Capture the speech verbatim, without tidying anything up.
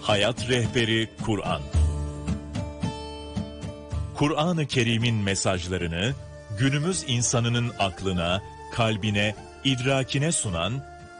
Hayat Rehberi Kur'an. Kur'an-ı Kerim'in mesajlarını günümüz insanının aklına, kalbine, idrakine sunan